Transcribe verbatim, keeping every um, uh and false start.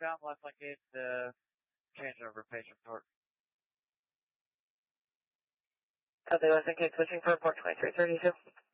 eastbound, left lane gate, uh, change over patient report. Copy, left lane gate, switching for report twenty-three thirty-two.